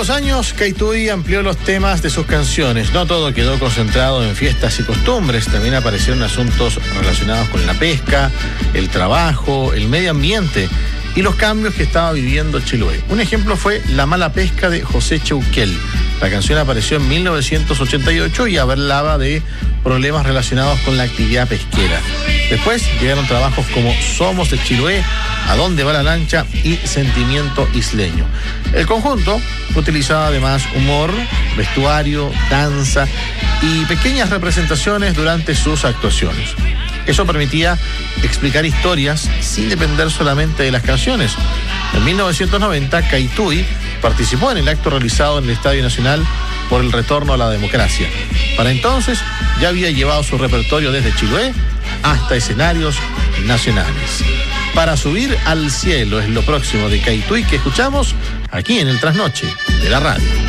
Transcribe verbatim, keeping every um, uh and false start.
los años, Caituy amplió los temas de sus canciones. No todo quedó concentrado en fiestas y costumbres. También aparecieron asuntos relacionados con la pesca, el trabajo, el medio ambiente y los cambios que estaba viviendo Chiloé. Un ejemplo fue La mala pesca de José Cheuquel. La canción apareció en mil novecientos ochenta y ocho y hablaba de problemas relacionados con la actividad pesquera. Después llegaron trabajos como Somos de Chiloé, A dónde va la lancha y Sentimiento isleño. El conjunto utilizaba además humor, vestuario, danza y pequeñas representaciones durante sus actuaciones. Eso permitía explicar historias sin depender solamente de las canciones. En mil novecientos noventa, Caituy participó en el acto realizado en el Estadio Nacional por el retorno a la democracia. Para entonces ya había llevado su repertorio desde Chiloé hasta escenarios nacionales. Para subir al cielo es lo próximo de Caituy que escuchamos aquí en el Trasnoche de la radio.